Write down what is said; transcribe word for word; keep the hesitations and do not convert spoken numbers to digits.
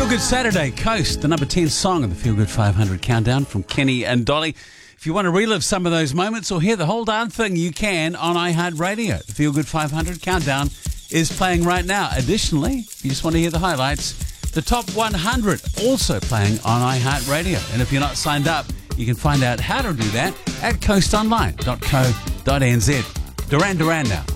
Feel Good Saturday, Coast, the number ten song of the Feel Good five hundred countdown from Kenny and Dolly. If you want to relive some of those moments or hear the whole darn thing, you can on iHeartRadio. The Feel Good five hundred countdown is playing right now. Additionally, if you just want to hear the highlights, the top one hundred also playing on iHeartRadio. And if you're not signed up, you can find out how to do that at coast online dot co dot n z. Duran Duran now.